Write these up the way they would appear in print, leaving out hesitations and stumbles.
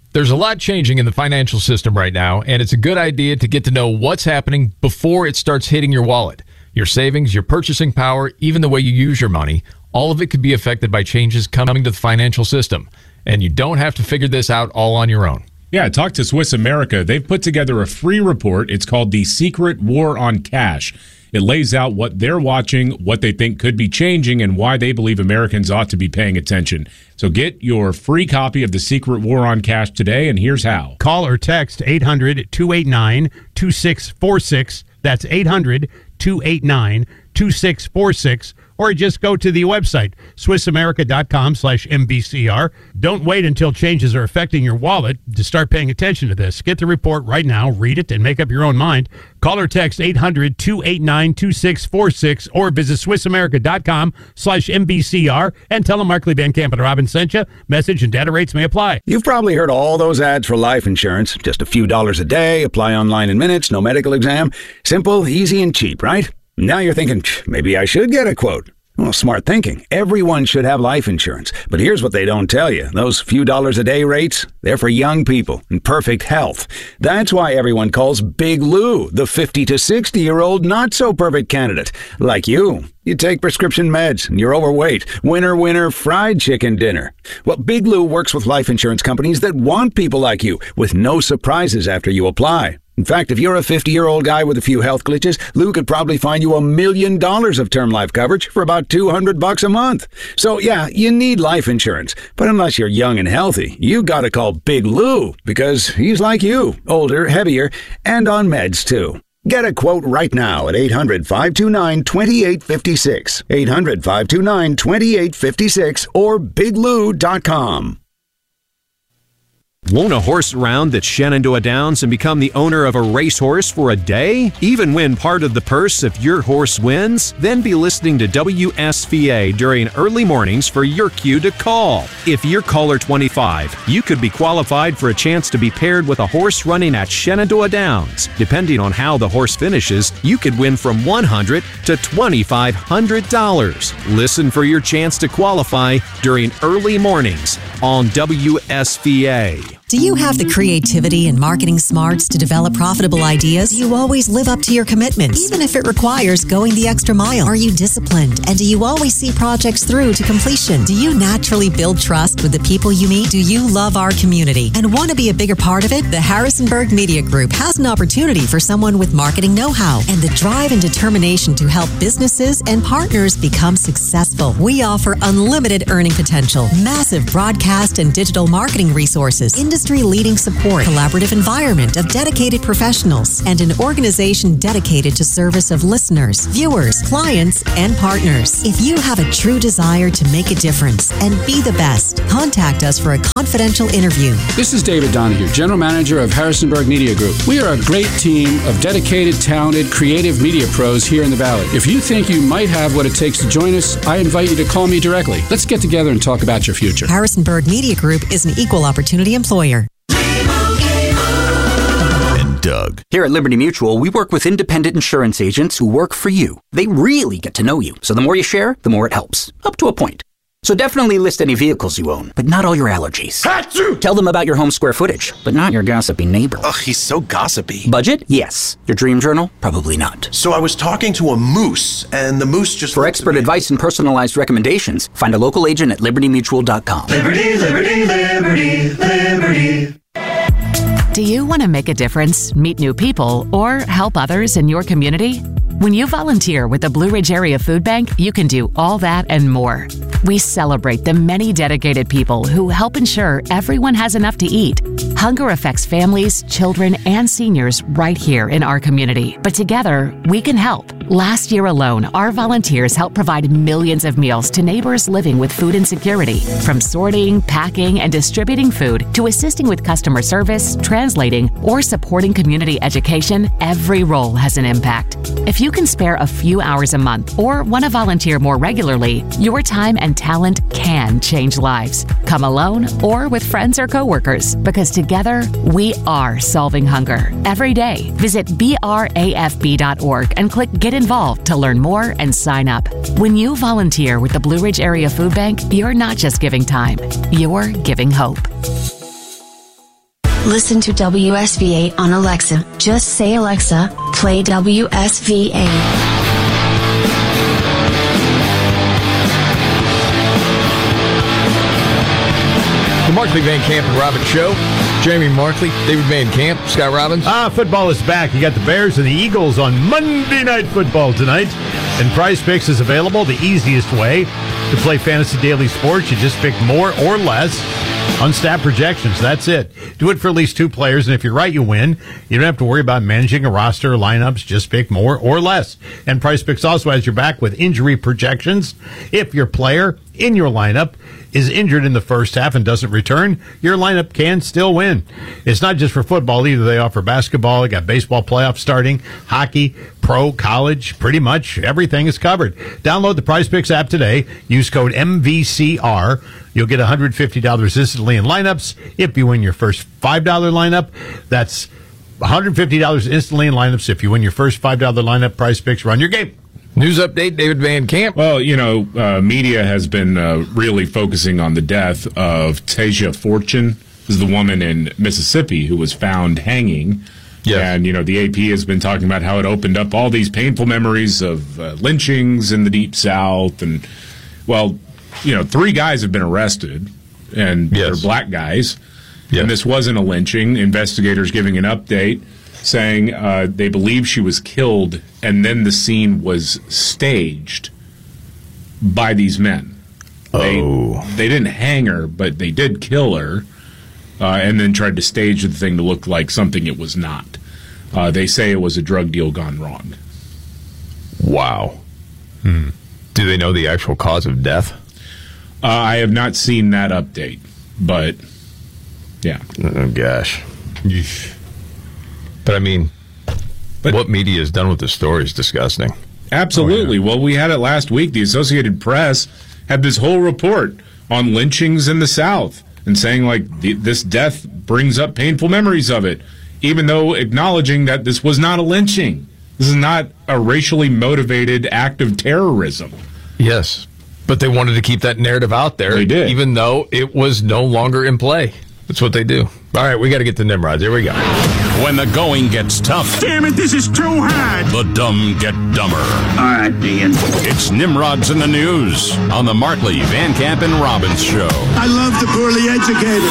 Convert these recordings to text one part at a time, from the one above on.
There's a lot changing in the financial system right now, and it's a good idea to get to know what's happening before it starts hitting your wallet. Your savings, your purchasing power, even the way you use your money, all of it could be affected by changes coming to the financial system. And you don't have to figure this out all on your own. Yeah, talk to Swiss America. They've put together a free report. It's called The Secret War on Cash. It lays out what they're watching, what they think could be changing, and why they believe Americans ought to be paying attention. So get your free copy of The Secret War on Cash today, and here's how. Call or text 800-289-2646. That's 800-289-2646. Or just go to the website, SwissAmerica.com/MBCR. Don't wait until changes are affecting your wallet to start paying attention to this. Get the report right now, read it, and make up your own mind. Call or text 800-289-2646 or visit SwissAmerica.com/MBCR and tell them Markley, Van Camp, and Robbins sent you. Message and data rates may apply. You've probably heard all those ads for life insurance. Just a few dollars a day, apply online in minutes, no medical exam. Simple, easy, and cheap, right? Now you're thinking, maybe I should get a quote. Well, smart thinking. Everyone should have life insurance. But here's what they don't tell you. Those few dollars a day rates, they're for young people in perfect health. That's why everyone calls Big Lou the 50 to 60-year-old not-so-perfect candidate. Like you. You take prescription meds and you're overweight. Winner, winner, fried chicken dinner. Well, Big Lou works with life insurance companies that want people like you with no surprises after you apply. In fact, if you're a 50-year-old guy with a few health glitches, Lou could probably find you $1 million of term life coverage for about $200 a month. So, yeah, you need life insurance. But unless you're young and healthy, you gotta call Big Lou because he's like you, older, heavier, and on meds, too. Get a quote right now at 800-529-2856. 800-529-2856 or biglou.com. Want to horse around the Shenandoah Downs and become the owner of a racehorse for a day? Even win part of the purse if your horse wins? Then be listening to WSVA during early mornings for your cue to call. If you're caller 25, you could be qualified for a chance to be paired with a horse running at Shenandoah Downs. Depending on how the horse finishes, you could win from $100 to $2,500. Listen for your chance to qualify during early mornings on WSVA. Do you have the creativity and marketing smarts to develop profitable ideas? Do you always live up to your commitments, even if it requires going the extra mile? Are you disciplined? And do you always see projects through to completion? Do you naturally build trust with the people you meet? Do you love our community and want to be a bigger part of it? The Harrisonburg Media Group has an opportunity for someone with marketing know-how and the drive and determination to help businesses and partners become successful. We offer unlimited earning potential, massive broadcast and digital marketing resources, industry-leading support, collaborative environment of dedicated professionals, and an organization dedicated to service of listeners, viewers, clients, and partners. If you have a true desire to make a difference and be the best, contact us for a confidential interview. This is David Donahue, General Manager of Harrisonburg Media Group. We are a great team of dedicated, talented, creative media pros here in the Valley. If you think you might have what it takes to join us, I invite you to call me directly. Let's get together and talk about your future. Harrisonburg Media Group is an equal opportunity employer. And Doug. Here at Liberty Mutual, we work with independent insurance agents who work for you. They really get to know you. So the more you share, the more it helps. Up to a point. So definitely list any vehicles you own, but not all your allergies. Achoo! Tell them about your home square footage, but not your gossipy neighbor. Ugh, he's so gossipy. Budget? Yes. Your dream journal? Probably not. So I was talking to a moose, and the moose just... For expert advice and personalized recommendations, find a local agent at libertymutual.com. Liberty, liberty, liberty, liberty. Do you want to make a difference, meet new people, or help others in your community? When you volunteer with the Blue Ridge Area Food Bank, you can do all that and more. We celebrate the many dedicated people who help ensure everyone has enough to eat. Hunger affects families, children, and seniors right here in our community. But together, we can help. Last year alone, our volunteers helped provide millions of meals to neighbors living with food insecurity. From sorting, packing, and distributing food to assisting with customer service, translating, or supporting community education, every role has an impact. If you can spare a few hours a month or want to volunteer more regularly, your time and talent can change lives. Come alone or with friends or coworkers, because together we are solving hunger. Every day, visit brafb.org and click Get Involved to learn more and sign up. When you volunteer with the Blue Ridge Area Food Bank, you're not just giving time, you're giving hope. Listen to WSVA on Alexa. Just say, Alexa, play WSVA. The Markley, Van Camp, and Robbins Show. Jamie Markley, David Van Camp, Scott Robbins. Football is back. You got the Bears and the Eagles on Monday Night Football tonight. And Prize Picks is available. The easiest way to play Fantasy Daily Sports. You just pick more or less on stat projections. That's it. Do it for at least 2 players, and if you're right, you win. You don't have to worry about managing a roster or lineups. Just pick more or less. And Prize Picks also has your back with injury projections. If your player in your lineup is injured in the first half and doesn't return, your lineup can still win. It's not just for football either. They offer basketball. They got baseball playoffs starting, hockey, pro, college, pretty much everything is covered. Download the Prize Picks app today. Use code MVCR. You'll get $150 instantly in lineups. If you win your first $5 lineup, that's $150 instantly in lineups. If you win your first $5 lineup, Prize Picks, run your game. News update, David Van Camp. Well, media has been really focusing on the death of Tasia Fortune. This is the woman in Mississippi who was found hanging. Yes. And, the AP has been talking about how it opened up all these painful memories of lynchings in the Deep South. And, 3 guys have been arrested, and they're black guys. Yes. And this wasn't a lynching. Investigators giving an update saying they believe she was killed, and then the scene was staged by these men. They didn't hang her, but they did kill her, and then tried to stage the thing to look like something it was not. They say it was a drug deal gone wrong. Wow. Do they know the actual cause of death? I have not seen that update, but yeah. Oh, gosh. But what media has done with the story is disgusting. Absolutely. Oh, yeah. Well, we had it last week. The Associated Press had this whole report on lynchings in the South and saying, this death brings up painful memories of it, even though acknowledging that this was not a lynching. This is not a racially motivated act of terrorism. Yes, but they wanted to keep that narrative out there. They did. Even though it was no longer in play. That's what they do. All right, we got to get to Nimrods. Here we go. When the going gets tough. Damn it, this is too hard. The dumb get dumber. All right, Dean. It's Nimrods in the News on the Markley, Van Camp, and Robbins Show. I love the poorly educated.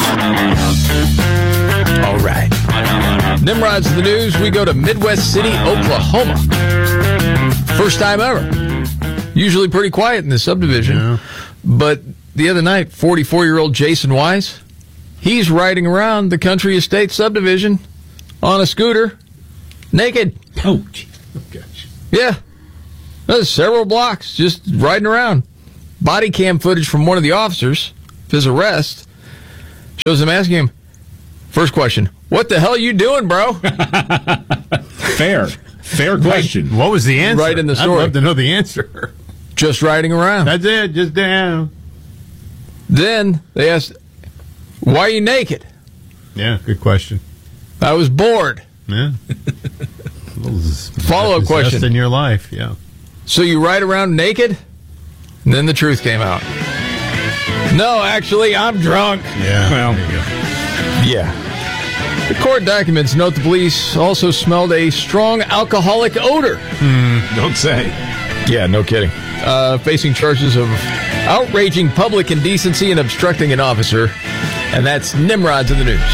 All right. Nimrods in the News, we go to Midwest City, Oklahoma. First time ever. Usually pretty quiet in this subdivision. Yeah. But the other night, 44-year-old Jason Wise, he's riding around the Country Estate subdivision on a scooter, naked. Oh, gosh. Yeah. There's several blocks just riding around. Body cam footage from one of the officers of his arrest shows him asking him, first question, what the hell are you doing, bro? Fair question. What was the answer? Right in the story. I'd love to know the answer. Just riding around. That's it, just down. Then they asked, why are you naked? Yeah, good question. I was bored. Yeah. Follow-up question. In your life, yeah. So you ride around naked? And then the truth came out. No, actually, I'm drunk. Yeah. Well, there you go. Yeah. The court documents note the police also smelled a strong alcoholic odor. Don't say. Yeah, no kidding. Facing charges of outraging public indecency and obstructing an officer. And that's Nimrods in the News.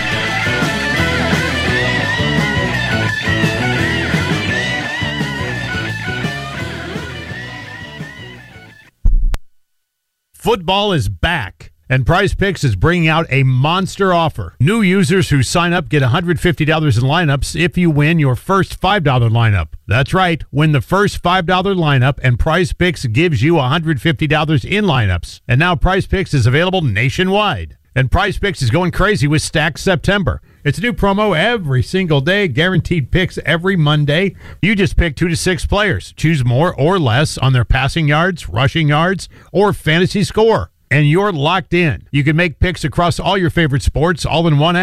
Football is back, and Prize Picks is bringing out a monster offer. New users who sign up get $150 in lineups if you win your first $5 lineup. That's right, win the first $5 lineup, and Prize Picks gives you $150 in lineups. And now Prize Picks is available nationwide. And Prize Picks is going crazy with Stack September. It's a new promo every single day, guaranteed picks every Monday. You just pick 2 to 6 players. Choose more or less on their passing yards, rushing yards, or fantasy score. And you're locked in. You can make picks across all your favorite sports all in one app.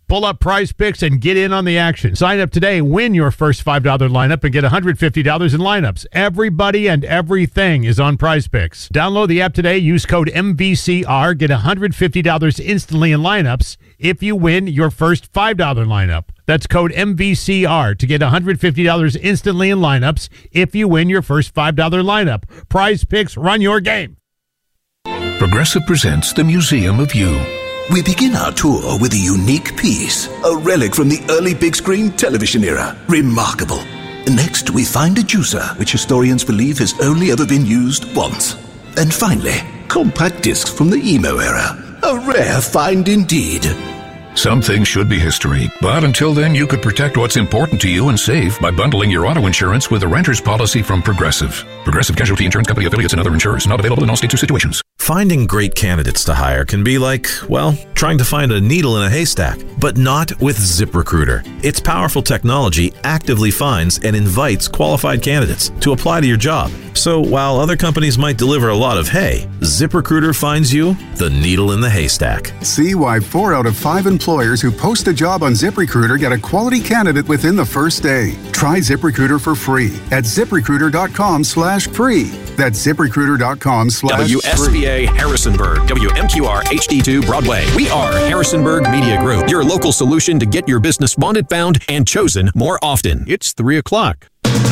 Pull up Prize Picks and get in on the action. Sign up today, win your first $5 lineup, and get $150 in lineups. Everybody and everything is on Prize Picks. Download the app today, use code MVCR, get $150 instantly in lineups if you win your first $5 lineup. That's code MVCR to get $150 instantly in lineups if you win your first $5 lineup. Prize Picks, run your game. Progressive presents the Museum of You. We begin our tour with a unique piece, a relic from the early big screen television era. Remarkable. Next, we find a juicer, which historians believe has only ever been used once. And finally, compact discs from the emo era. A rare find indeed. Some things should be history, but until then, you could protect what's important to you and save by bundling your auto insurance with a renter's policy from Progressive. Progressive Casualty Insurance Company affiliates and other insurers. Not available in all states or situations. Finding great candidates to hire can be like, well, trying to find a needle in a haystack, but not with ZipRecruiter. Its powerful technology actively finds and invites qualified candidates to apply to your job. So while other companies might deliver a lot of hay, ZipRecruiter finds you the needle in the haystack. See why 4 out of 5 employers who post a job on ZipRecruiter get a quality candidate within the first day. Try ZipRecruiter for free at ZipRecruiter.com/free. That's ZipRecruiter.com/free. WSVA Harrisonburg, WMQR HD2 Broadway. We are Harrisonburg Media Group, your local solution to get your business wanted, found, and chosen more often. It's 3 o'clock.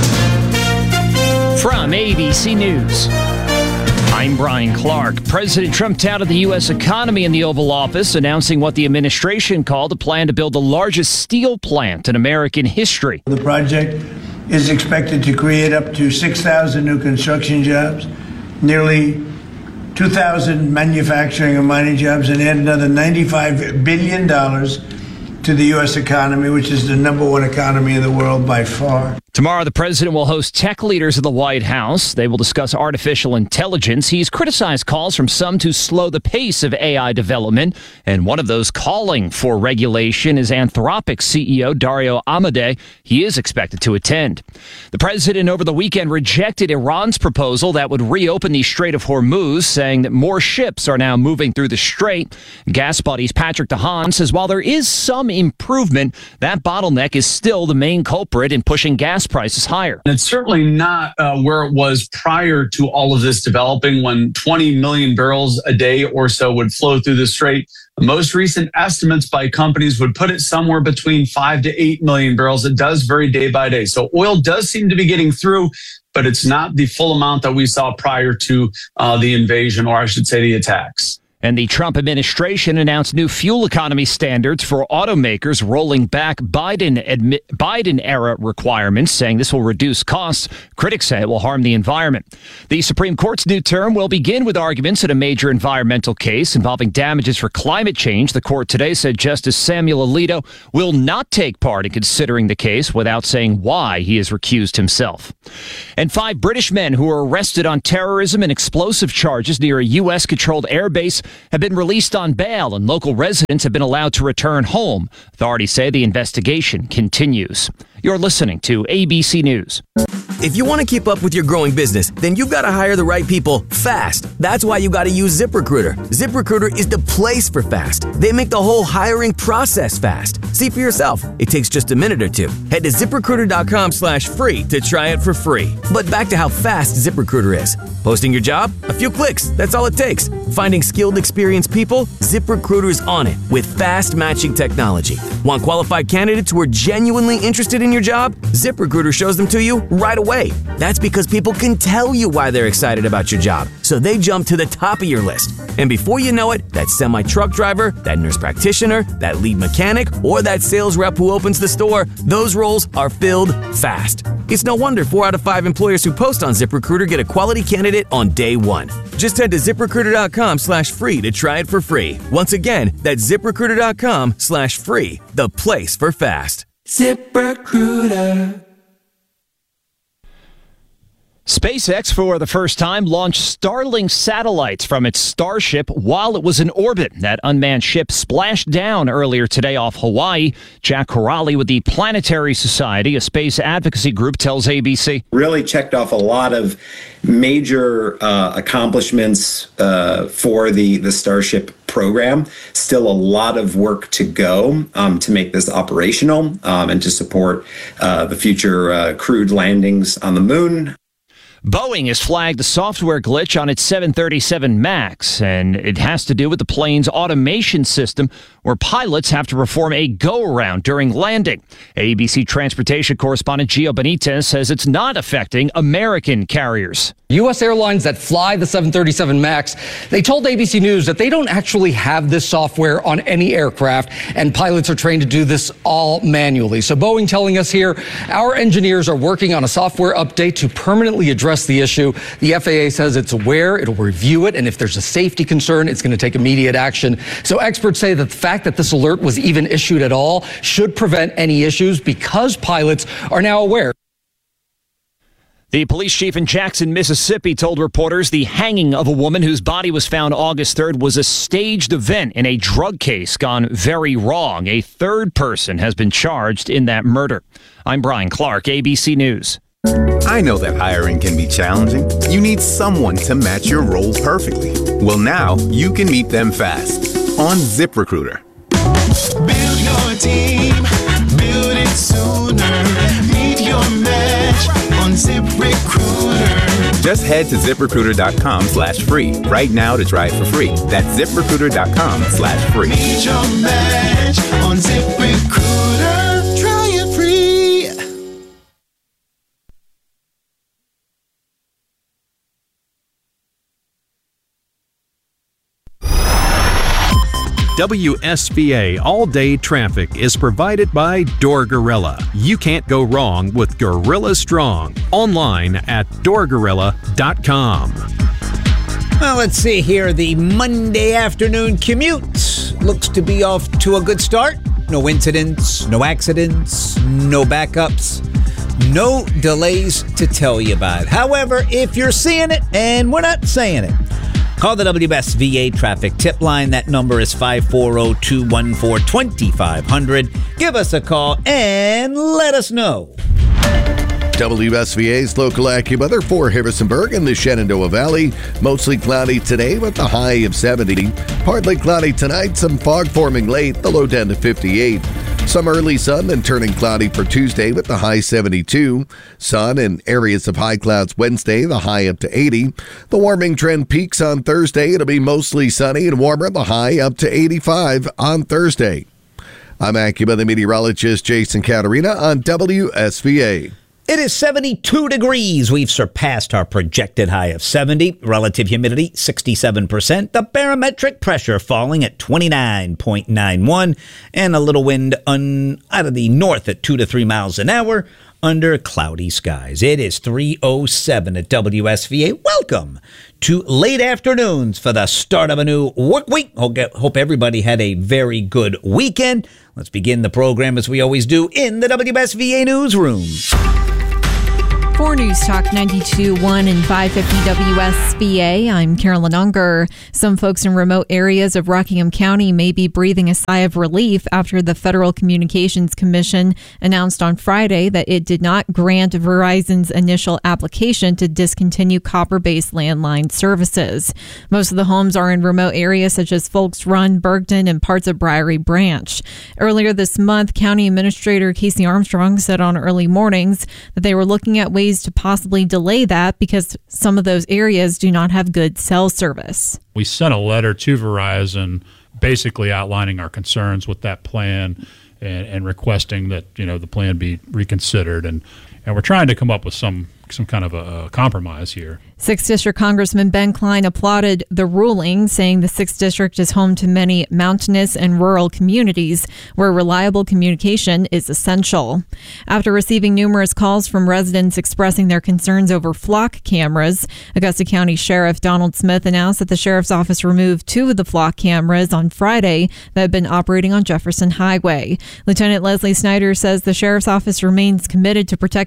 From ABC News, I'm Brian Clark. President Trump touted the U.S. economy in the Oval Office, announcing what the administration called a plan to build the largest steel plant in American history. The project is expected to create up to 6,000 new construction jobs, nearly 2,000 manufacturing and mining jobs, and add another $95 billion to the U.S. economy, which is the #1 economy in the world by far. Tomorrow, the president will host tech leaders at the White House. They will discuss artificial intelligence. He's criticized calls from some to slow the pace of AI development, and one of those calling for regulation is Anthropic's CEO Dario Amodei. He is expected to attend. The president over the weekend rejected Iran's proposal that would reopen the Strait of Hormuz, saying that more ships are now moving through the strait. Gas Buddy's Patrick DeHaan says while there is some improvement, that bottleneck is still the main culprit in pushing gas prices higher. It's certainly not where it was prior to all of this developing, when 20 million barrels a day or so would flow through the strait. The most recent estimates by companies would put it somewhere between 5 to 8 million barrels. It does vary day by day. So oil does seem to be getting through, but it's not the full amount that we saw prior to the invasion, or I should say the attacks. And the Trump administration announced new fuel economy standards for automakers, rolling back Biden-era requirements, saying this will reduce costs. Critics say it will harm the environment. The Supreme Court's new term will begin with arguments in a major environmental case involving damages for climate change. The court today said Justice Samuel Alito will not take part in considering the case without saying why he has recused himself. And 5 British men who were arrested on terrorism and explosive charges near a U.S.-controlled airbase have been released on bail, and local residents have been allowed to return home. Authorities say the investigation continues. You're listening to ABC News. If you want to keep up with your growing business, then you've got to hire the right people fast. That's why you got to use ZipRecruiter. ZipRecruiter is the place for fast. They make the whole hiring process fast. See for yourself. It takes just a minute or two. Head to ZipRecruiter.com/free to try it for free. But back to how fast ZipRecruiter is. Posting your job? A few clicks. That's all it takes. Finding skilled, experienced people? ZipRecruiter's on it with fast matching technology. Want qualified candidates who are genuinely interested in your job? ZipRecruiter shows them to you right away. That's because people can tell you why they're excited about your job, so they jump to the top of your list. And before you know it, that semi-truck driver, that nurse practitioner, that lead mechanic, or that sales rep who opens the store, those roles are filled fast. It's no wonder 4 out of 5 employers who post on ZipRecruiter get a quality candidate on day one. Just head to ZipRecruiter.com/free to try it for free. Once again, that's ZipRecruiter.com/free, the place for fast. ZipRecruiter. SpaceX, for the first time, launched Starlink satellites from its Starship while it was in orbit. That unmanned ship splashed down earlier today off Hawaii. Jack Corrali with the Planetary Society, a space advocacy group, tells ABC. Really checked off a lot of major accomplishments for the Starship program. Still a lot of work to go to make this operational and to support the future crewed landings on the moon. Boeing has flagged a software glitch on its 737 MAX, and it has to do with the plane's automation system, where pilots have to perform a go-around during landing. ABC transportation correspondent Gio Benitez says it's not affecting American carriers. U.S. airlines that fly the 737 MAX, they told ABC News that they don't actually have this software on any aircraft, and pilots are trained to do this all manually. So Boeing telling us here, our engineers are working on a software update to permanently address the issue. The FAA says it's aware, it'll review it, and if there's a safety concern, it's going to take immediate action. So experts say that the fact that this alert was even issued at all should prevent any issues because pilots are now aware. The police chief in Jackson, Mississippi, told reporters the hanging of a woman whose body was found August 3rd was a staged event in a drug case gone very wrong. A third person has been charged in that murder. I'm Brian Clark, ABC News. I know that hiring can be challenging. You need someone to match your role perfectly. Well, now you can meet them fast on ZipRecruiter. Build your team, build it sooner. Meet your match on ZipRecruiter. Just head to ZipRecruiter.com/free right now to try it for free. That's ZipRecruiter.com/free. Meet your match on ZipRecruiter. Try it free. WSVA All-Day Traffic is provided by Door Gorilla. You can't go wrong with Gorilla Strong. Online at doorgorilla.com. Well, let's see here. The Monday afternoon commute looks to be off to a good start. No incidents, no accidents, no backups, no delays to tell you about. However, if you're seeing it and we're not saying it, call the WSVA traffic tip line. That number is 540-214-2500. Give us a call and let us know. WSVA's local AccuWeather for Harrisonburg and the Shenandoah Valley. Mostly cloudy today with a high of 70. Partly cloudy tonight, some fog forming late, the low down to 58. Some early sun, then turning cloudy for Tuesday with the high 72. Sun and areas of high clouds Wednesday, the high up to 80. The warming trend peaks on Thursday. It'll be mostly sunny and warmer, the high up to 85 on Thursday. I'm AccuWeather meteorologist Jason Caterina on WSVA. It is 72 degrees. We've surpassed our projected high of 70. Relative humidity, 67%. The barometric pressure falling at 29.91. And a little wind out of the north at 2 to 3 miles an hour under cloudy skies. It is 3:07 at WSVA. Welcome to late afternoons for the start of a new work week. Hope everybody had a very good weekend. Let's begin the program as we always do in the WSVA newsroom. For News Talk 92.1 and 550 WSVA, I'm Carolyn Unger. Some folks in remote areas of Rockingham County may be breathing a sigh of relief after the Federal Communications Commission announced on Friday that it did not grant Verizon's initial application to discontinue copper-based landline services. Most of the homes are in remote areas such as Folks Run, Bergton, and parts of Briery Branch. Earlier this month, County Administrator Casey Armstrong said on Early Mornings that they were looking at ways to possibly delay that because some of those areas do not have good cell service. We sent a letter to Verizon basically outlining our concerns with that plan and requesting that, the plan be reconsidered. And we're trying to come up with some kind of a compromise here. 6th District Congressman Ben Klein applauded the ruling, saying the 6th District is home to many mountainous and rural communities where reliable communication is essential. After receiving numerous calls from residents expressing their concerns over flock cameras, Augusta County Sheriff Donald Smith announced that the Sheriff's Office removed 2 of the flock cameras on Friday that had been operating on Jefferson Highway. Lieutenant Leslie Snyder says the Sheriff's Office remains committed to protecting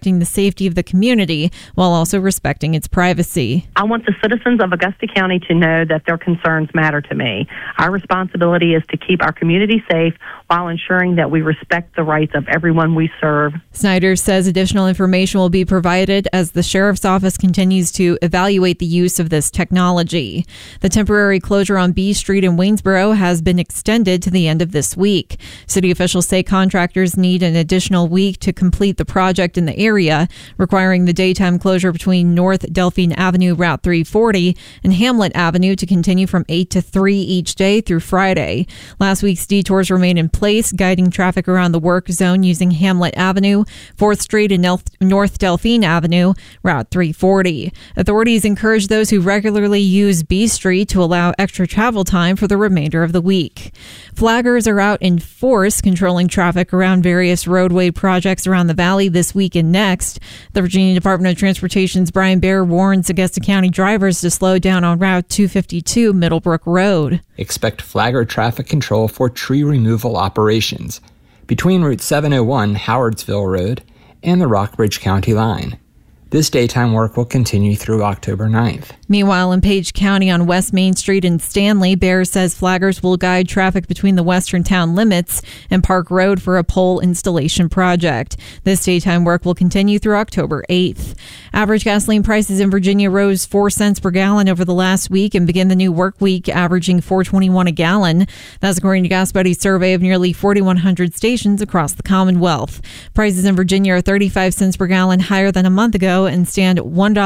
protecting the safety of the community while also respecting its privacy. I want the citizens of Augusta County to know that their concerns matter to me. Our responsibility is to keep our community safe while ensuring that we respect the rights of everyone we serve. Snyder says additional information will be provided as the sheriff's office continues to evaluate the use of this technology. The temporary closure on B Street in Waynesboro has been extended to the end of this week. City officials say contractors need an additional week to complete the project in the area, requiring the daytime closure between North Delphine Avenue, Route 340, and Hamlet Avenue to continue from 8 to 3 each day through Friday. Last week's detours remain in place, guiding traffic around the work zone using Hamlet Avenue, 4th Street, and North Delphine Avenue, Route 340. Authorities encourage those who regularly use B Street to allow extra travel time for the remainder of the week. Flaggers are out in force controlling traffic around various roadway projects around the valley this week and next. The Virginia Department of Transportation's Brian Baer warns Augusta County drivers to slow down on Route 252 Middlebrook Road. Expect flagger traffic control for tree removal operations between Route 701 Howardsville Road and the Rockbridge County line. This daytime work will continue through October 9th. Meanwhile, in Page County on West Main Street in Stanley, Bear says flaggers will guide traffic between the western town limits and Park Road for a pole installation project. This daytime work will continue through October 8th. Average gasoline prices in Virginia rose 4 cents per gallon over the last week and begin the new work week averaging $4.21 a gallon. That's according to Gas Buddy's survey of nearly 4,100 stations across the Commonwealth. Prices in Virginia are 35 cents per gallon higher than a month ago and stand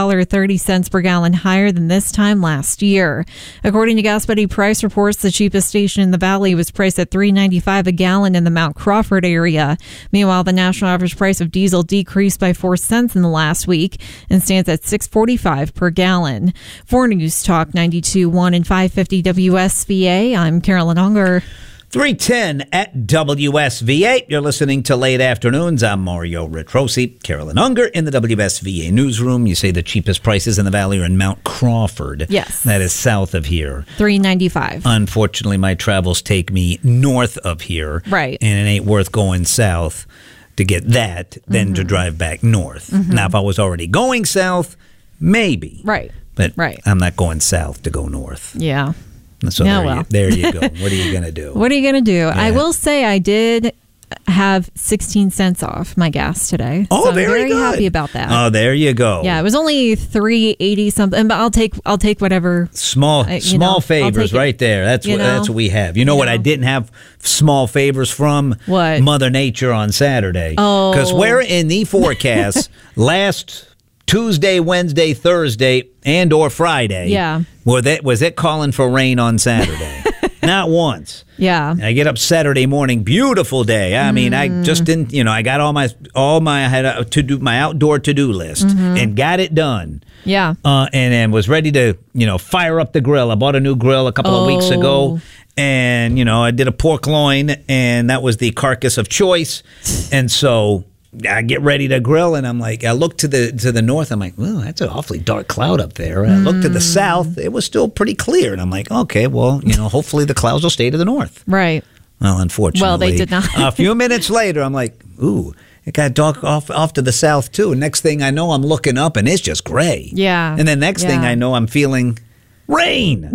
$1.30 per gallon higher than this time last year. According to Gas Buddy price reports, the cheapest station in the valley was priced at $3.95 a gallon in the Mount Crawford area. Meanwhile, the national average price of diesel decreased by 4 cents in the last week and stands at $6.45 per gallon. For News Talk 92.1 and 550 WSVA, I'm Carolyn Unger. 3:10 at WSVA. You're listening to Late Afternoons. I'm Mario Retrosi. Carolyn Unger in the WSVA newsroom. You say the cheapest prices in the valley are in Mount Crawford. Yes. That is south of here. $3.95. Unfortunately, my travels take me north of here. Right. And it ain't worth going south to get that than to drive back north. Now, if I was already going south, maybe. Right. But right. I'm not going south to go north. Yeah. So there you go. What are you going to do? What are you going to do? Yeah. I will say I did have 16 cents off my gas today. Oh, so I'm very good. happy about that. Oh, there you go. Yeah, it was only $3.80 something, but I'll take whatever. Small favors right there. That's what we have. You know what I didn't have small favors from? What? Mother Nature on Saturday. Oh. Because we're in the forecast last Tuesday, Wednesday, Thursday, and or Friday. Yeah. Was it calling for rain on Saturday? Not once. Yeah. I get up Saturday morning, beautiful day. I mean, I just didn't, I got I had to do my outdoor to-do list and got it done. Yeah. And then was ready to, fire up the grill. I bought a new grill a couple of weeks ago. And, I did a pork loin, and that was the carcass of choice. And so I get ready to grill, and I'm like, I look to the north. I'm like, well, that's an awfully dark cloud up there. And I look to the south. It was still pretty clear. And I'm like, okay, well, hopefully the clouds will stay to the north. Right. Well, unfortunately. Well, they did not. A few minutes later, I'm like, ooh, it got dark off to the south, too. And next thing I know, I'm looking up, and it's just gray. Yeah. And then next thing I know, I'm feeling rain.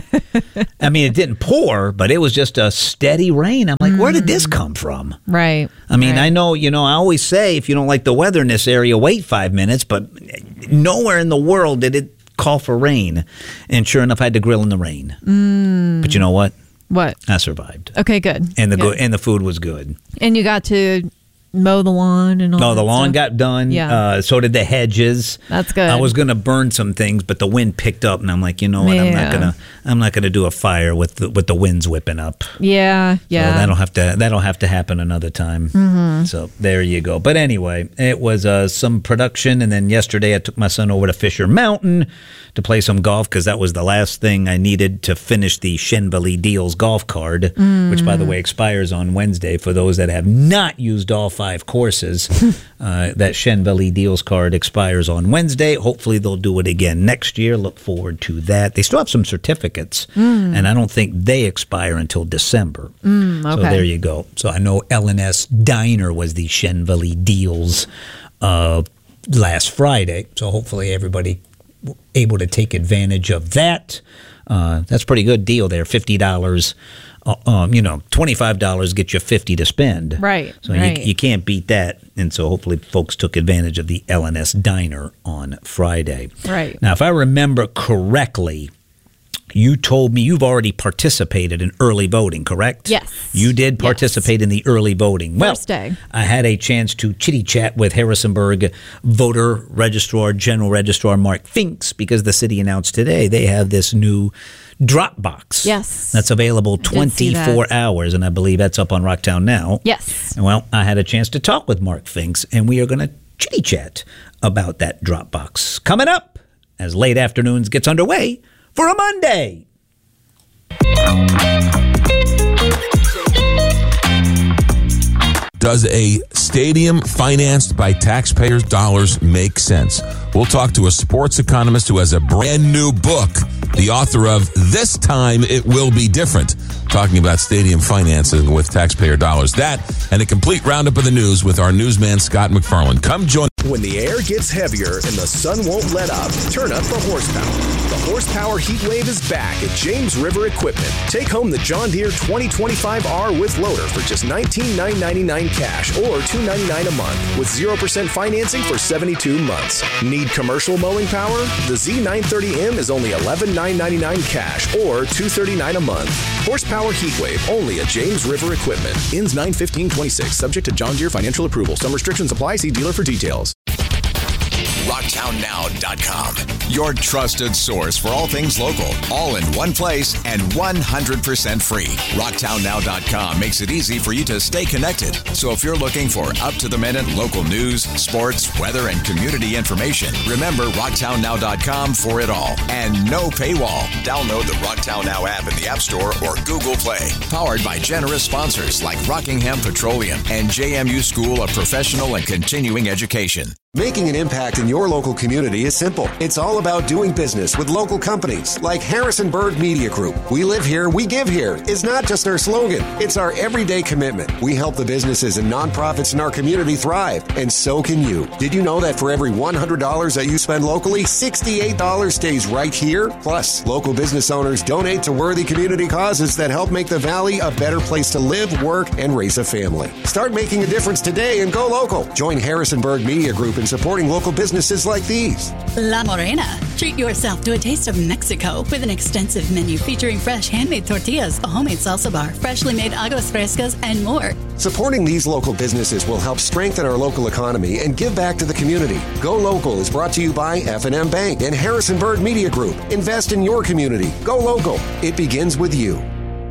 I mean, it didn't pour, but it was just a steady rain. I'm like, where did this come from? Right. I mean, I know, I always say if you don't like the weather in this area, wait 5 minutes, but nowhere in the world did it call for rain. And sure enough, I had to grill in the rain. But you know what? What? I survived. Okay, good. And the food was good. And you got to mow the lawn and all that. No, the lawn stuff. got done. Yeah. So did the hedges. That's good. I was going to burn some things, but the wind picked up, and I'm like, you know what? Yeah. I'm not gonna do a fire with the winds whipping up. Yeah. Yeah. So that'll have to happen another time. So there you go. But anyway, it was some production, and then yesterday I took my son over to Fisher Mountain to play some golf because that was the last thing I needed to finish the Shenbali Deals golf card, which, by the way, expires on Wednesday for those that have not used all 5 courses. That Shenbali Deals card expires on Wednesday. Hopefully they'll do it again next year. Look forward to that. They still have some certificates, and I don't think they expire until December. Okay. So there you go. So I know L&S Diner was the Shenbali Deals last Friday. So hopefully everybody able to take advantage of that. That's a pretty good deal there. $50. $25 get you $50 to spend. Right. So right. You can't beat that. And so hopefully folks took advantage of the LNS Diner on Friday. Right. Now, if I remember correctly, you told me you've already participated in early voting, correct? Yes. You did participate in the early voting. Well, First day. I had a chance to chitty-chat with Harrisonburg voter registrar, general registrar Mark Finks, because the city announced today they have this new drop box. Yes. That's available 24 hours, and I believe that's up on Rocktown Now. Yes. Well, I had a chance to talk with Mark Finks, and we are going to chitty-chat about that drop box. Coming up as Late Afternoons gets underway for a Monday. Does a stadium financed by taxpayers' dollars make sense? We'll talk to a sports economist who has a brand new book, the author of This Time It Will Be Different, talking about stadium financing with taxpayer dollars. That and a complete roundup of the news with our newsman, Scott McFarland. Come join. When the air gets heavier and the sun won't let up, turn up the horsepower. The Horsepower Heat Wave is back at James River Equipment. Take home the John Deere 2025R with loader for just $19,999 cash or $299 a month with 0% financing for 72 months. Need commercial mowing power? The Z930M is only $11,999 cash or $239 a month. Horsepower Heat Wave only at James River Equipment. Ends 9/15/26. Subject to John Deere financial approval. Some restrictions apply. See dealer for details. RocktownNow.com. Your trusted source for all things local, all in one place and 100% free. RocktownNow.com makes it easy for you to stay connected. So if you're looking for up-to-the-minute local news, sports, weather, and community information, remember RocktownNow.com for it all. And no paywall. Download the Rocktown Now app in the App Store or Google Play. Powered by generous sponsors like Rockingham Petroleum and JMU School of Professional and Continuing Education. Making an impact in your local community is simple. It's all about doing business with local companies like Harrisonburg Media Group. We live here, we give here. It's not just our slogan, it's our everyday commitment. We help the businesses and nonprofits in our community thrive, and so can you. Did you know that for every $100 that you spend locally, $68 stays right here? Plus, local business owners donate to worthy community causes that help make the Valley a better place to live, work, and raise a family. Start making a difference today and go local. Join Harrisonburg Media Group in supporting local businesses like these. La Morena. Treat yourself to a taste of Mexico with an extensive menu featuring fresh handmade tortillas, a homemade salsa bar, freshly made aguas frescas, and more. Supporting these local businesses will help strengthen our local economy and give back to the community. Go Local is brought to you by F&M Bank and Harrisonburg Media Group. Invest in your community. Go local. It begins with you.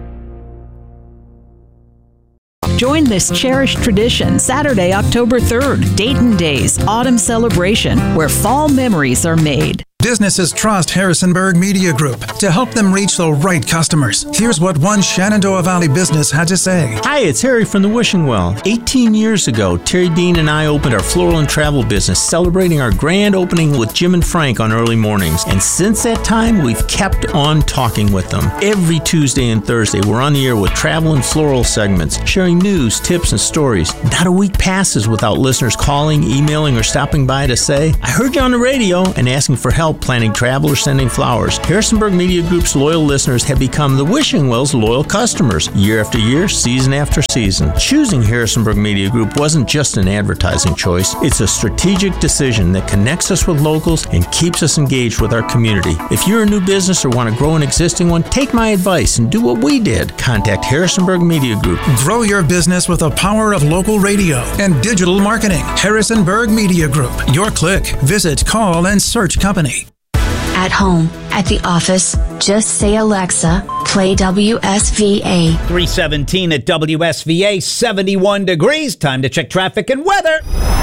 Join this cherished tradition Saturday, October 3rd, Dayton Days, Autumn Celebration, where fall memories are made. Businesses trust Harrisonburg Media Group to help them reach the right customers. Here's what one Shenandoah Valley business had to say. Hi, it's Harry from the Wishing Well. 18 years ago, Terry Dean and I opened our floral and travel business, celebrating our grand opening with Jim and Frank on early mornings. And since that time, we've kept on talking with them. Every Tuesday and Thursday, we're on the air with travel and floral segments, sharing news, tips, and stories. Not a week passes without listeners calling, emailing, or stopping by to say, I heard you on the radio, and asking for help planning travel or sending flowers. Harrisonburg Media Group's loyal listeners have become the Wishing Well's loyal customers, year after year, season after season. Choosing Harrisonburg Media Group wasn't just an advertising choice. It's a strategic decision that connects us with locals and keeps us engaged with our community. If you're a new business or want to grow an existing one, take my advice and do what we did. Contact Harrisonburg Media Group. Grow your business with the power of local radio and digital marketing. Harrisonburg Media Group. Your click. Visit, call, and search company. At home, at the office, just say, Alexa, play WSVA. 317 at WSVA, 71 degrees. Time to check traffic and weather.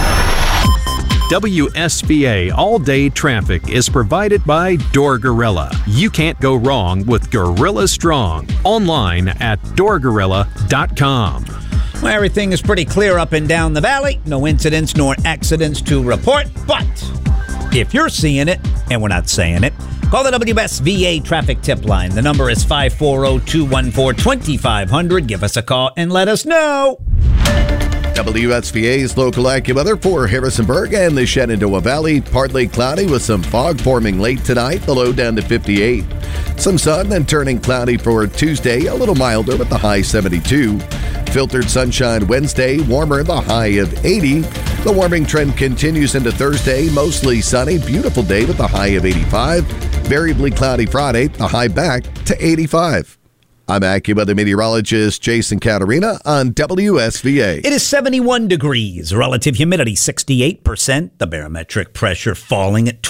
WSVA all-day traffic is provided by Door Gorilla. You can't go wrong with Gorilla Strong. Online at doorgorilla.com. Well, everything is pretty clear up and down the valley. No incidents nor accidents to report. But if you're seeing it, and we're not saying it, call the WSVA traffic tip line. The number is 540-214-2500. Give us a call and let us know. WSVA's local AccuWeather for Harrisonburg and the Shenandoah Valley. Partly cloudy with some fog forming late tonight, the low down to 58. Some sun, then turning cloudy for Tuesday, a little milder with the high 72. Filtered sunshine Wednesday, warmer, the high of 80. The warming trend continues into Thursday, mostly sunny, beautiful day with the high of 85. Variably cloudy Friday, the high back to 85. I'm AccuWeather meteorologist Jason Caterina on WSVA. It is 71 degrees, relative humidity 68%, the barometric pressure falling at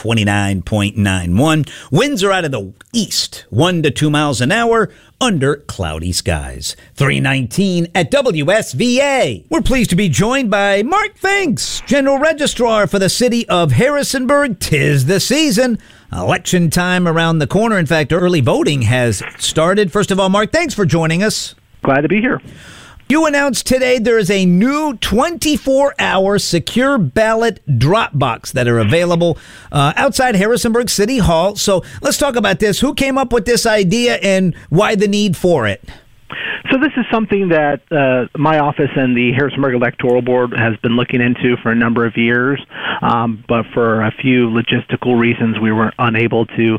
29.91. Winds are out of the east, 1 to 2 miles an hour, under cloudy skies. 319 at WSVA. We're pleased to be joined by Mark Finks, General Registrar for the city of Harrisonburg. 'Tis the season. Election time around the corner. In fact, early voting has started. First of all, Mark, thanks for joining us. Glad to be here. You announced today there is a new 24-hour secure ballot drop box that are available outside Harrisonburg City Hall. So let's talk about this. Who came up with this idea and why the need for it? So this is something that my office and the Harrisonburg Electoral Board has been looking into for a number of years, but for a few logistical reasons we were unable to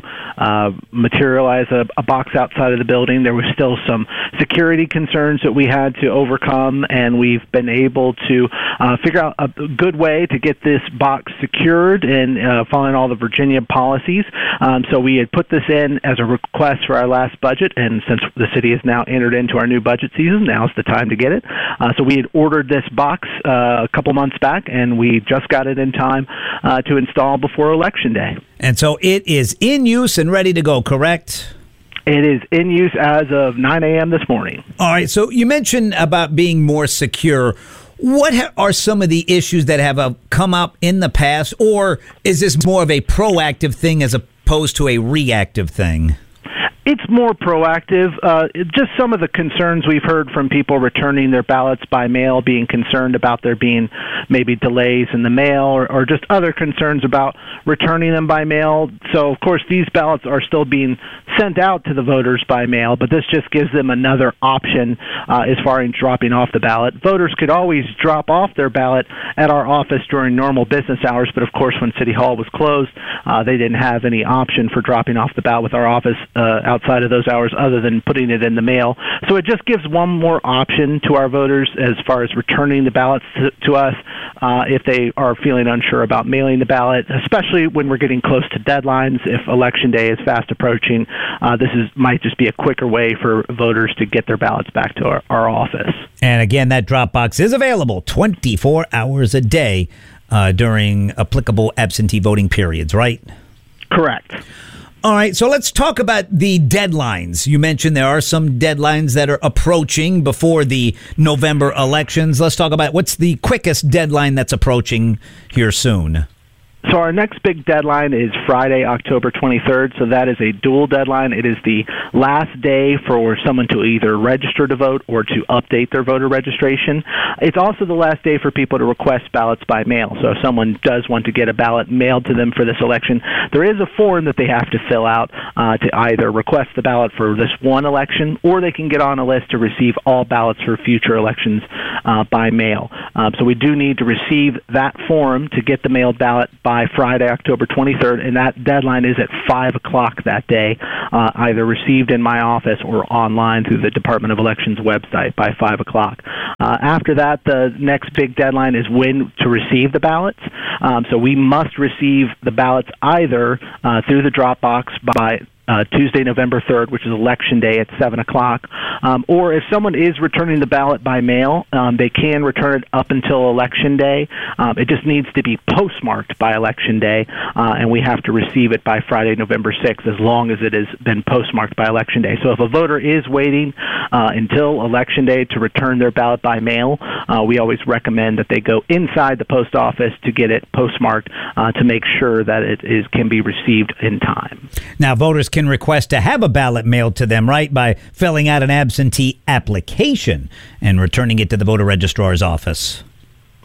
materialize a box outside of the building. There was still some security concerns that we had to overcome, and we've been able to figure out a good way to get this box secured and following all the Virginia policies. So we had put this in as a request for our last budget, and since the city has now entered into our new budget season, now's the time to get it. So we had ordered this box a couple months back, and we just got it in time to install before Election Day. And so it is in use and ready to go, correct? It is in use as of 9 a.m. this morning. All right, so you mentioned about being more secure. What are some of the issues that have come up in the past, or is this more of a proactive thing as opposed to a reactive thing? It's more proactive. Just some of the concerns we've heard from people returning their ballots by mail, being concerned about there being maybe delays in the mail, or just other concerns about returning them by mail. So, of course, these ballots are still being sent out to the voters by mail, but this just gives them another option as far as dropping off the ballot. Voters could always drop off their ballot at our office during normal business hours, but, of course, when City Hall was closed, they didn't have any option for dropping off the ballot with our office outside of those hours other than putting it in the mail. So it just gives one more option to our voters as far as returning the ballots to us if they are feeling unsure about mailing the ballot, especially when we're getting close to deadlines. If Election Day is fast approaching, might just be a quicker way for voters to get their ballots back to our office. And again, that drop box is available 24 hours a day during applicable absentee voting periods, right? Correct. All right, so let's talk about the deadlines. You mentioned there are some deadlines that are approaching before the November elections. Let's talk about what's the quickest deadline that's approaching here soon. So our next big deadline is Friday, October 23rd. So that is a dual deadline. It is the last day for someone to either register to vote or to update their voter registration. It's also the last day for people to request ballots by mail. So if someone does want to get a ballot mailed to them for this election, there is a form that they have to fill out to either request the ballot for this one election, or they can get on a list to receive all ballots for future elections by mail. So we do need to receive that form to get the mailed ballot by Friday, October 23rd, and that deadline is at 5 o'clock that day, either received in my office or online through the Department of Elections website by 5 o'clock. After that, the next big deadline is when to receive the ballots. So we must receive the ballots either through the drop box by Tuesday, November 3rd, which is Election Day at 7 o'clock. Or if someone is returning the ballot by mail, they can return it up until Election Day. It just needs to be postmarked by Election Day, and we have to receive it by Friday, November 6th, as long as it has been postmarked by Election Day. So if a voter is waiting until Election Day to return their ballot by mail, we always recommend that they go inside the post office to get it postmarked to make sure that it can be received in time. Now, voters can request to have a ballot mailed to them, right, by filling out an absentee application and returning it to the voter registrar's office.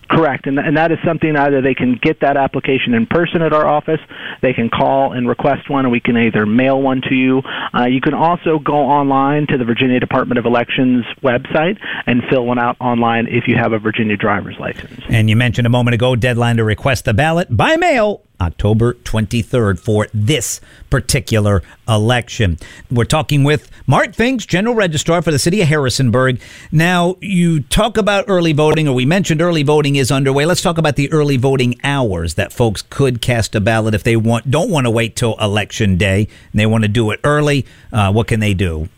Correct, and that is something either they can get that application in person at our office, they can call and request one, and we can either mail one to you. You can also go online to the Virginia Department of Elections website and fill one out online if you have a Virginia driver's license. And you mentioned a moment ago, deadline to request the ballot by mail, October 23rd for this particular election. We're talking with Mark Finks, General Registrar for the city of Harrisonburg. Now, you talk about early voting, or we mentioned early voting is underway. Let's talk about the early voting hours that folks could cast a ballot if they don't want to wait till Election Day and they want to do it early. What can they do?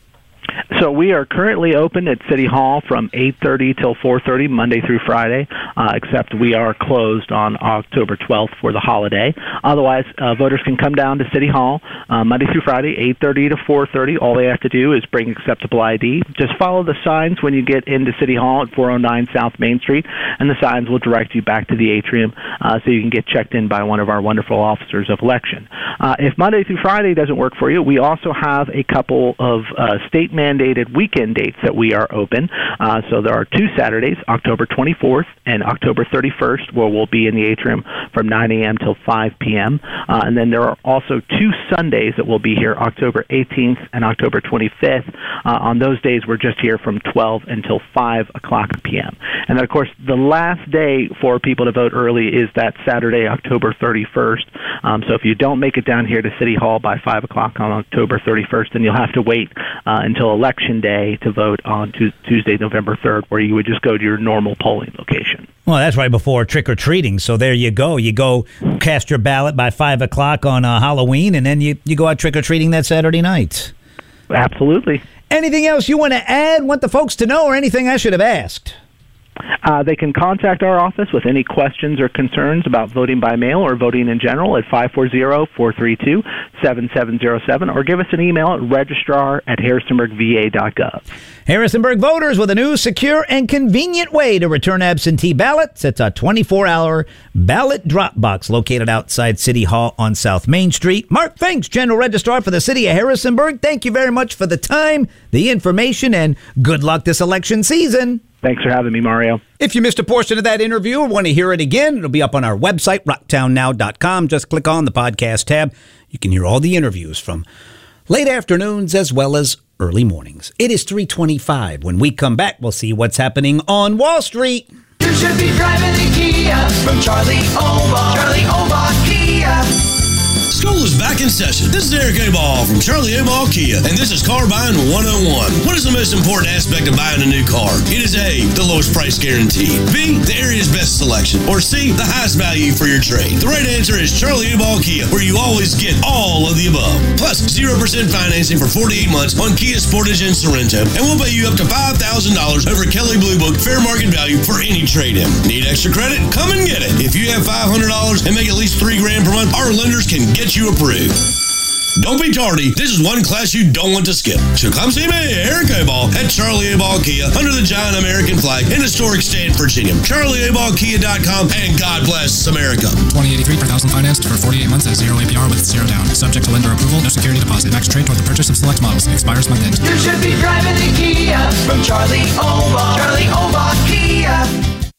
So we are currently open at City Hall from 8:30 till 4:30, Monday through Friday, except we are closed on October 12th for the holiday. Otherwise, voters can come down to City Hall Monday through Friday, 8:30 to 4:30. All they have to do is bring acceptable ID. Just follow the signs when you get into City Hall at 409 South Main Street, and the signs will direct you back to the atrium so you can get checked in by one of our wonderful officers of election. If Monday through Friday doesn't work for you, we also have a couple of state-mandated weekend dates that we are open. So there are two Saturdays, October 24th and October 31st, where we'll be in the atrium from 9 a.m. till 5 p.m. And then there are also two Sundays that will be here, October 18th and October 25th. On those days, we're just here from 12 until 5 o'clock p.m. And then, of course, the last day for people to vote early is that Saturday, October 31st. So if you don't make it down here to City Hall by 5 o'clock on October 31st, then you'll have to wait until Election Day to vote on Tuesday, November 3rd, where you would just go to your normal polling location. Well, that's right before trick-or-treating, so there you go. You go cast your ballot by 5 o'clock on Halloween, and then you go out trick-or-treating that Saturday night. Absolutely. Anything else you want to add, want the folks to know, or anything I should have asked? They can contact our office with any questions or concerns about voting by mail or voting in general at 540-432-7707, or give us an email at registrar@harrisonburgva.gov. Harrisonburg voters with a new, secure, and convenient way to return absentee ballots. It's a 24-hour ballot drop box located outside City Hall on South Main Street. Mark Finks, General Registrar for the city of Harrisonburg. Thank you very much for the time, the information, and good luck this election season. Thanks for having me, Mario. If you missed a portion of that interview or want to hear it again, it'll be up on our website, rocktownnow.com. Just click on the podcast tab. You can hear all the interviews from late afternoons as well as early mornings. It is 3:25. When we come back, we'll see what's happening on Wall Street. You should be driving the Kia from Charlie Omar. Charlie Omar Kia. School is back in session. This is Eric Aball from Charlie Aball Kia, and this is Car Buying 101. What is the most important aspect of buying a new car? It is A, the lowest price guaranteed. B, the area's best selection. Or C, the highest value for your trade. The right answer is Charlie Aball Kia, where you always get all of the above. Plus, 0% financing for 48 months on Kia Sportage and Sorrento, and we'll pay you up to $5,000 over Kelley Blue Book fair market value for any trade-in. Need extra credit? Come and get it. If you have $500 and make at least $3,000 per month, our lenders can get you approved. Don't be tardy. This is one class you don't want to skip. So come see me, Eric Aball, at Charlie Aball Kia, under the giant American flag in historic Stanton, Virginia. CharlieAballKia.com, and God bless America. $20.83 per thousand financed for 48 months at 0 APR with 0 down. Subject to lender approval. No security deposit. Max trade toward the purchase of select models. Expires month end. You should be driving the Kia from Charlie Omar. Charlie Omar Kia.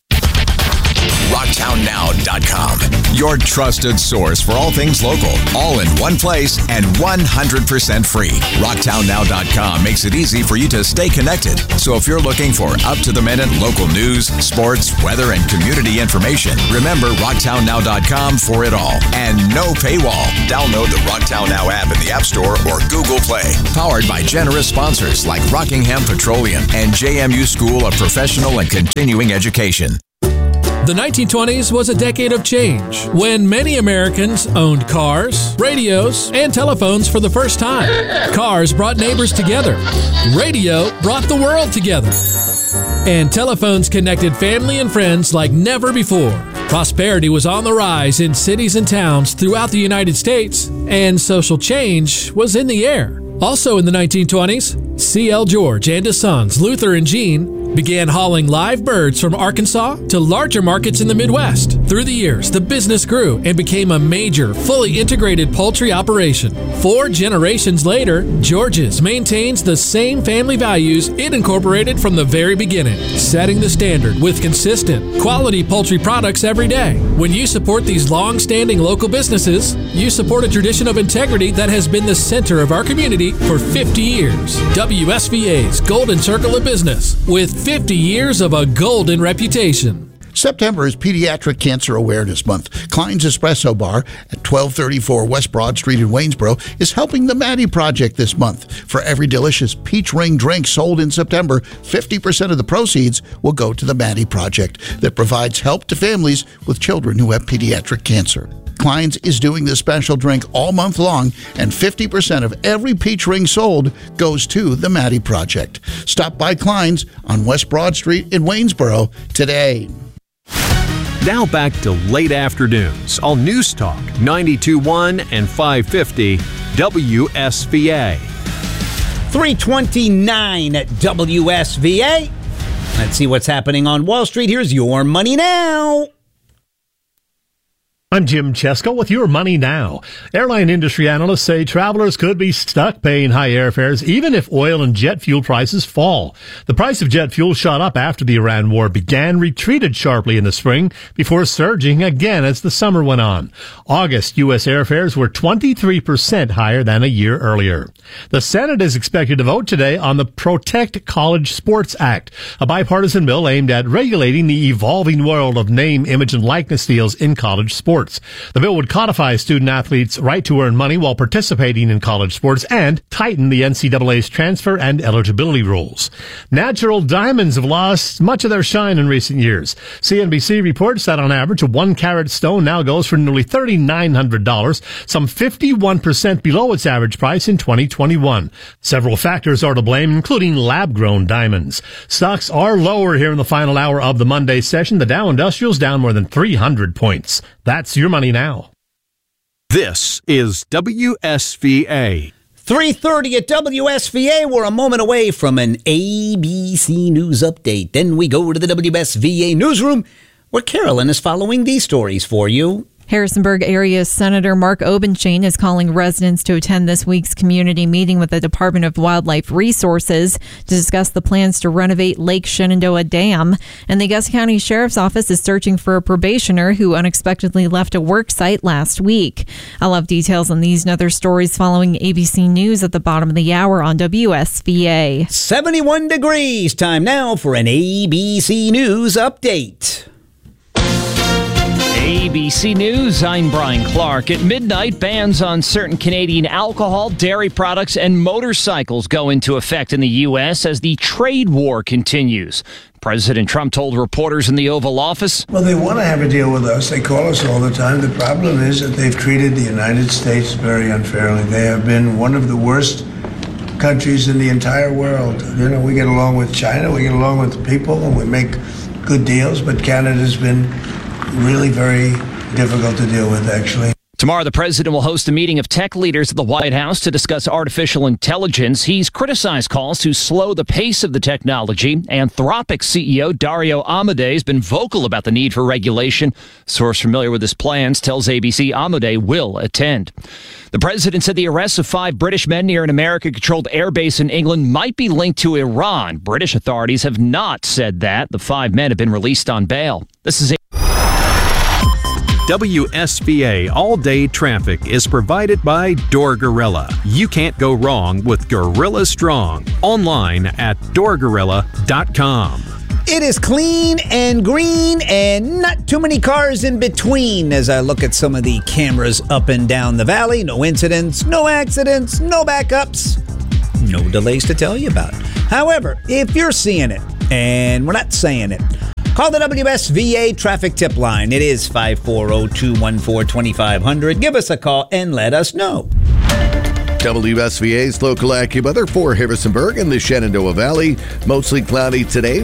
RocktownNow.com. Your trusted source for all things local, all in one place and 100% free. RocktownNow.com makes it easy for you to stay connected. So if you're looking for up-to-the-minute local news, sports, weather, and community information, remember RocktownNow.com for it all. And no paywall. Download the Rocktown Now app in the App Store or Google Play. Powered by generous sponsors like Rockingham Petroleum and JMU School of Professional and Continuing Education. The 1920s was a decade of change when many Americans owned cars, radios, and telephones for the first time. Cars brought neighbors together. Radio brought the world together. And telephones connected family and friends like never before. Prosperity was on the rise in cities and towns throughout the United States, and social change was in the air. Also in the 1920s, C.L. George and his sons, Luther and Gene, began hauling live birds from Arkansas to larger markets in the Midwest. Through the years, the business grew and became a major, fully integrated poultry operation. 4 generations later, George's maintains the same family values it incorporated from the very beginning, setting the standard with consistent, quality poultry products every day. When you support these long-standing local businesses, you support a tradition of integrity that has been the center of our community for 50 years. WSVA's Golden Circle of Business, with 50 years of a golden reputation. September is Pediatric Cancer Awareness Month. Klein's Espresso Bar at 1234 West Broad Street in Waynesboro is helping the Maddie Project this month. For every delicious peach ring drink sold in September, 50% of the proceeds will go to the Maddie Project that provides help to families with children who have pediatric cancer. Klein's is doing this special drink all month long, and 50% of every peach ring sold goes to the Maddie Project. Stop by Klein's on West Broad Street in Waynesboro today. Now back to late afternoons on News Talk 92.1 and 550 WSVA. 329 at WSVA. Let's see what's happening on Wall Street. Here's Your Money Now. I'm Jim Chesko with Your Money Now. Airline industry analysts say travelers could be stuck paying high airfares even if oil and jet fuel prices fall. The price of jet fuel shot up after the Iran war began, retreated sharply in the spring before surging again as the summer went on. August U.S. airfares were 23% higher than a year earlier. The Senate is expected to vote today on the Protect College Sports Act, a bipartisan bill aimed at regulating the evolving world of name, image, and likeness deals in college sports. The bill would codify student-athletes' right to earn money while participating in college sports and tighten the NCAA's transfer and eligibility rules. Natural diamonds have lost much of their shine in recent years. CNBC reports that on average, a 1-carat stone now goes for nearly $3,900, some 51% below its average price in 2021. Several factors are to blame, including lab-grown diamonds. Stocks are lower here in the final hour of the Monday session. The Dow Industrial's down more than 300 points. That's Your Money Now. This is WSVA. 3:30 at WSVA. We're a moment away from an ABC News update. Then we go to the WSVA newsroom where Carolyn is following these stories for you. Harrisonburg area Senator Mark Obenchain is calling residents to attend this week's community meeting with the Department of Wildlife Resources to discuss the plans to renovate Lake Shenandoah Dam. And the Augusta County Sheriff's Office is searching for a probationer who unexpectedly left a work site last week. I'll have details on these and other stories following ABC News at the bottom of the hour on WSVA. 71 degrees. Time now for an ABC News update. ABC News, I'm Brian Clark. At midnight, bans on certain Canadian alcohol, dairy products, and motorcycles go into effect in the U.S. as the trade war continues. President Trump told reporters in the Oval Office, well, they want to have a deal with us. They call us all the time. The problem is that they've treated the United States very unfairly. They have been one of the worst countries in the entire world. You know, we get along with China, we get along with the people, and we make good deals, but Canada's been really very difficult to deal with, actually. Tomorrow, the president will host a meeting of tech leaders at the White House to discuss artificial intelligence. He's criticized calls to slow the pace of the technology. Anthropic CEO Dario Amodei has been vocal about the need for regulation. A source familiar with his plans tells ABC Amodei will attend. The president said the arrests of 5 British men near an American-controlled airbase in England might be linked to Iran. British authorities have not said that. The 5 men have been released on bail. This is WSVA all-day traffic is provided by Door Gorilla. You can't go wrong with Gorilla Strong. Online at doorgorilla.com. It is clean and green and not too many cars in between as I look at some of the cameras up and down the valley. No incidents, no accidents, no backups, no delays to tell you about. However, if you're seeing it and we're not saying it, call the WSVA traffic tip line. It is 540-214-2500. Give us a call and let us know. WSVA's local AccuWeather for Harrisonburg and the Shenandoah Valley. Mostly cloudy today.